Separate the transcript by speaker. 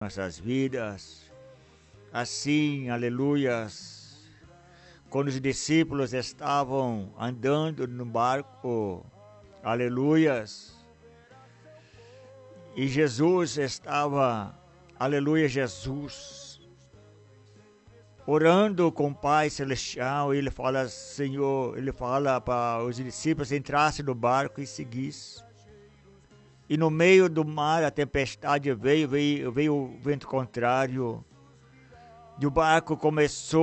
Speaker 1: nossas vidas. Assim, aleluias, quando os discípulos estavam andando no barco, aleluias, e Jesus estava, aleluia, Jesus, orando com o Pai Celestial, ele fala, Senhor, ele fala para os discípulos entrassem no barco e seguissem. E no meio do mar a tempestade veio o vento contrário, e o barco começou